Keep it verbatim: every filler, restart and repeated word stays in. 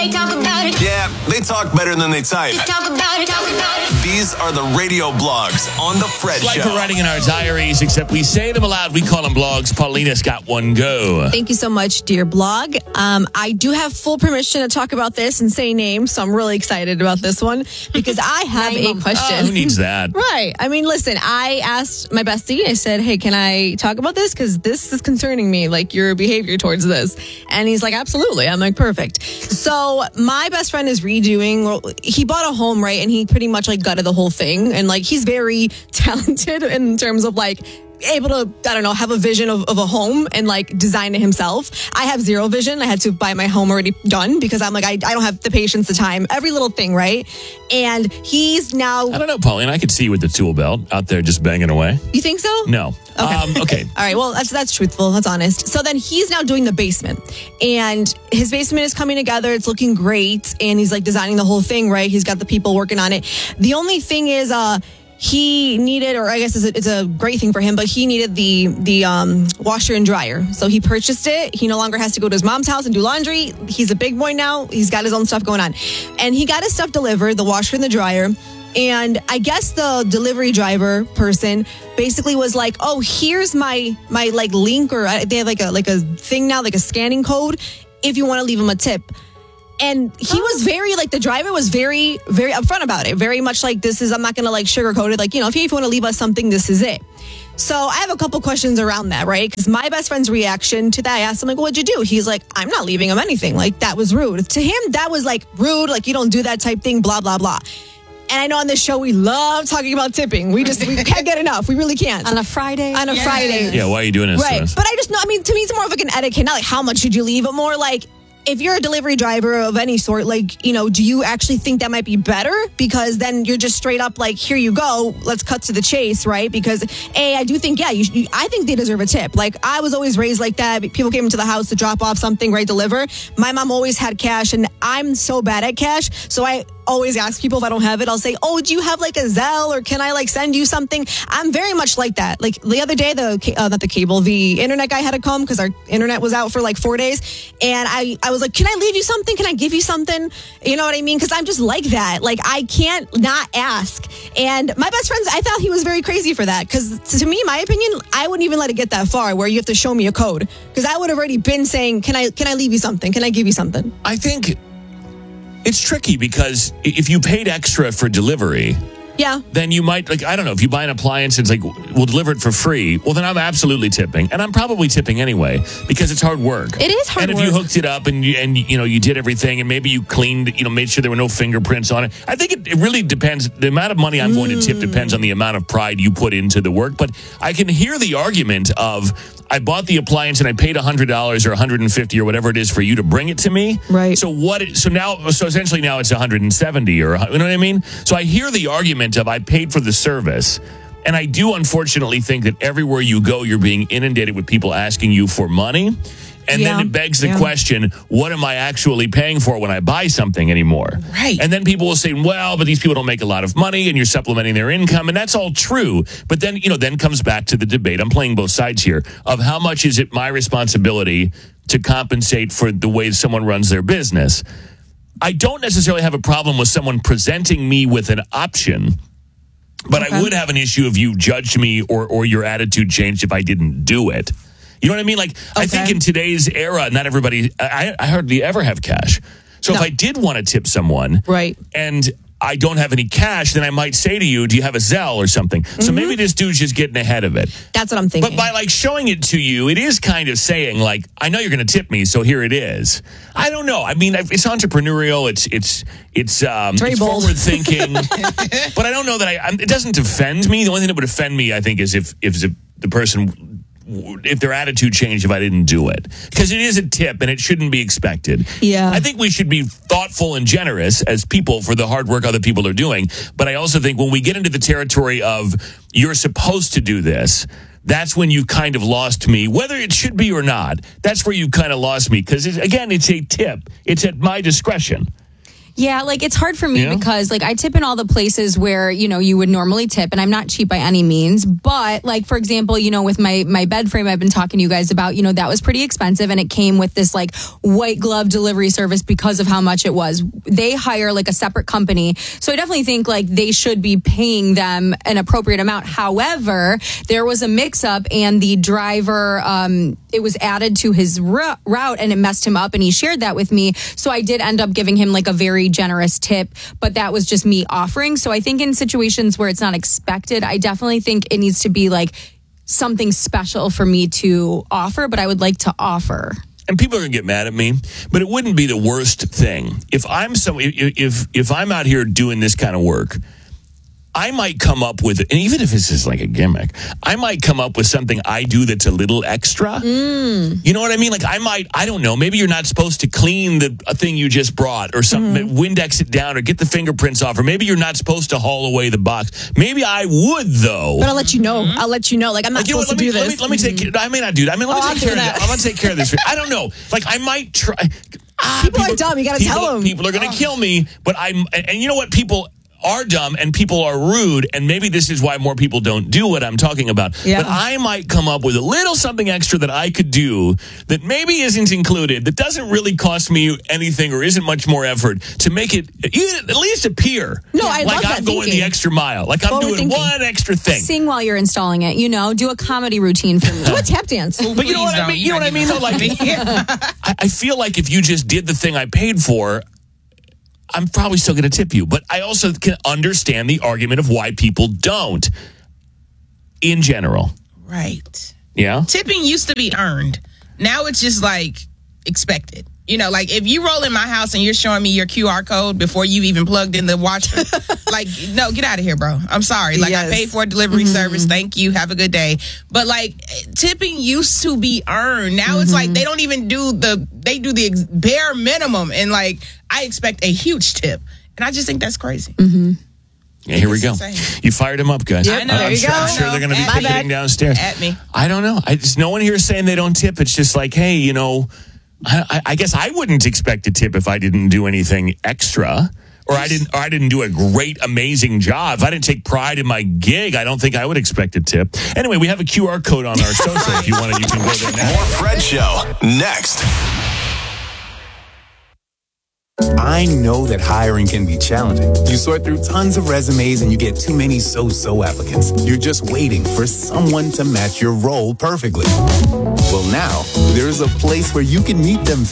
they talk about it. Yeah, they talk better than they type. Just talk about it, talk about it. These are the radio blogs on The Fred It's like Show. we're writing in our diaries, except we say them aloud. We call them blogs. Paulina's got one go. Thank you so much, dear blog. Um, I do have full permission to talk about this and say names, so I'm really excited about this one because I have a question. Oh, who needs that? Right. I mean, listen, I asked my bestie, I said, hey, can I talk about this? Because this is concerning me, like your behavior towards this. And he's like, absolutely. I'm like, perfect. So my best friend is redoing, well, he bought a home, right? And he pretty much like gutted the whole thing. And like, he's very talented in terms of like, able to, I don't know, have a vision of, of a home and like design it himself. I have zero vision. I had to buy my home already done because I'm like, I, I don't have the patience, the time, every little thing, right? And he's now... I don't know, Paulina. I could see you with the tool belt out there just banging away. You think so? No. Okay. Um, okay. All right. Well, that's that's truthful. That's honest. So then he's now doing the basement, and his basement is coming together. It's looking great, and he's like designing the whole thing, right? He's got the people working on it. The only thing is, uh, he needed, or I guess it's a, it's a great thing for him, but he needed the the um, washer and dryer. So he purchased it. He no longer has to go to his mom's house and do laundry. He's a big boy now. He's got his own stuff going on, and he got his stuff delivered, the washer and the dryer. And I guess the delivery driver person basically was like, "Oh, here's my my like link, or they have like a like a thing now, like a scanning code, if you want to leave him a tip." And he was very like the driver was very very upfront about it, very much like, "This is I'm not gonna like sugarcoat it. Like, you know, if you, if you want to leave us something, this is it." So I have a couple questions around that, right? Because my best friend's reaction to that, I asked him, like, "What'd you do?" He's like, "I'm not leaving him anything. Like, that was rude." To him, that was like rude. Like, you don't do that type thing. Blah blah blah. And I know on this show we love talking about tipping. We just we can't get enough. We really can't. On a Friday. On a Yes. Friday. Yeah, why are you doing this to Right. us? But I just know, I mean, to me, it's more of like an etiquette, not like how much should you leave, but more like, if you're a delivery driver of any sort, like, you know, do you actually think that might be better? Because then you're just straight up like, here you go, let's cut to the chase, right? Because A, I do think, yeah, you, you, I think they deserve a tip. Like, I was always raised like that. People came into the house to drop off something, right, deliver. My mom always had cash, and I'm so bad at cash, so I always ask people if I don't have it. I'll say, "Oh, do you have like a Zelle, or can I like send you something?" I'm very much like that. Like the other day, the uh, not the cable, the internet guy had to come because our internet was out for like four days, and I I was like, "Can I leave you something? Can I give you something?" You know what I mean? Because I'm just like that. Like, I can't not ask. And my best friends, I thought he was very crazy for that, because to me, my opinion, I wouldn't even let it get that far where you have to show me a code, because I would have already been saying, "Can I can I leave you something? Can I give you something?" I think it's tricky because if you paid extra for delivery, Yeah. then you might, like, I don't know, if you buy an appliance, it's like, we'll deliver it for free. Well, then I'm absolutely tipping. And I'm probably tipping anyway because it's hard work. It is hard and work. And if you hooked it up and, you, and you know, you did everything and maybe you cleaned, you know, made sure there were no fingerprints on it. I think it, it really depends. The amount of money I'm mm. going to tip depends on the amount of pride you put into the work. But I can hear the argument of, I bought the appliance and I paid one hundred dollars or one hundred fifty dollars or whatever it is for you to bring it to me. Right. So what? It, so now, so essentially now it's one hundred seventy dollars or, you know what I mean? So I hear the argument of, I paid for the service. And I do unfortunately think that everywhere you go, you're being inundated with people asking you for money. And yeah. then it begs the yeah. question, what am I actually paying for when I buy something anymore? Right. And then people will say, well, but these people don't make a lot of money and you're supplementing their income. And that's all true. But then, you know, then comes back to the debate. I'm playing both sides here of how much is it my responsibility to compensate for the way someone runs their business. I don't necessarily have a problem with someone presenting me with an option, but okay. I would have an issue if you judged me or, or your attitude changed if I didn't do it. You know what I mean? Like, okay. I think in today's era, not everybody, I, I hardly ever have cash. So no. if I did want to tip someone, right, and I don't have any cash, then I might say to you, do you have a Zelle or something? Mm-hmm. So maybe this dude's just getting ahead of it. That's what I'm thinking. But by like showing it to you, it is kind of saying like, I know you're going to tip me, so here it is. I don't know. I mean, it's entrepreneurial. It's it's it's, um, it's forward thinking. But I don't know that I. It doesn't offend me. The only thing that would offend me, I think, is if if the person, if their attitude changed if I didn't do it. Because it is a tip and it shouldn't be expected. Yeah. I think we should be thoughtful and generous as people for the hard work other people are doing. But I also think when we get into the territory of you're supposed to do this, that's when you've kind of lost me, whether it should be or not. That's where you kind of lost me. Because, again, it's a tip. It's at my discretion. Yeah, like it's hard for me Yeah. because like I tip in all the places where, you know, you would normally tip, and I'm not cheap by any means. But like, for example, you know, with my, my bed frame I've been talking to you guys about, you know, that was pretty expensive, and it came with this like white glove delivery service because of how much it was. They hire like a separate company. So I definitely think like they should be paying them an appropriate amount. However, there was a mix up, and the driver, um, it was added to his ru- route and it messed him up, and he shared that with me. So I did end up giving him like a very generous tip, but that was just me offering. So I think in situations where it's not expected, I definitely think it needs to be like something special for me to offer, but I would like to offer. And people are going to get mad at me, but it wouldn't be the worst thing. If I'm so, if, if, if I'm out here doing this kind of work, I might come up with, and even if this is like a gimmick, I might come up with something I do that's a little extra. Mm. You know what I mean? Like I might, I don't know, maybe you're not supposed to clean the a thing you just brought or something, mm-hmm. Windex it down or get the fingerprints off, or maybe you're not supposed to haul away the box. Maybe I would though. But I'll let you know. I'll let you know. Like I'm not Like, you know supposed what, to let do me, this. Let me, let me take, I may not do that. I mean, let me Oh, I'll take do care of that. that. I'm going to take care of this. I don't know. Like I might try. Ah, People are dumb. You gotta people, tell 'em. People are going to kill me, but I'm, and, and you know what? People are dumb and people are rude, and maybe this is why more people don't do what I'm talking about. Yeah. But I might come up with a little something extra that I could do that maybe isn't included, that doesn't really cost me anything or isn't much more effort to make it even at least appear No, I like love I'm that going thinking. the extra mile. Like I'm Forward doing thinking. one extra thing. Sing while you're installing it, you know, do a comedy routine for me. Do a tap dance. But you know what I mean? You know what I mean? Though, like, I, I feel like if you just did the thing I paid for, I'm probably still going to tip you. But I also can understand the argument of why people don't in general. Right. Yeah? Tipping used to be earned. Now it's just like expected. You know, like if you roll in my house and you're showing me your Q R code before you even plugged in the washer, like, no, get out of here, bro. I'm sorry. Like, Yes. I paid for a delivery mm-hmm. service. Thank you. Have a good day. But like, tipping used to be earned. Now mm-hmm. it's like they don't even do the, they do the ex- bare minimum. And like, I expect a huge tip. And I just think that's crazy. Mm-hmm. Yeah, here we go. Insane. You fired him up, guys. Yeah, I know. I'm There you sure, go. I'm sure they're going to be At me. picketing downstairs. At me. I don't know. I just, no one here is saying they don't tip. It's just like, hey, you know, I, I guess I wouldn't expect a tip if I didn't do anything extra, or I didn't, or I didn't do a great, amazing job. If I didn't take pride in my gig, I don't think I would expect a tip. Anyway, we have a Q R code on our social. If you want to, you can go there now. More Fred Show next. I know that hiring can be challenging. You sort through tons of resumes and you get too many so-so applicants. You're just waiting for someone to match your role perfectly. Well, now, there's a place where you can meet them